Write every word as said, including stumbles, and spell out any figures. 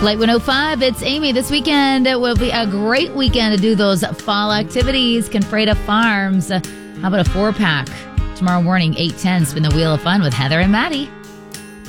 Light one oh five, it's Amy. This weekend it will be a great weekend to do those fall activities. Confreda Farms. How about a four-pack? Tomorrow morning, eight ten, spin the Wheel of Fun with Heather and Maddie.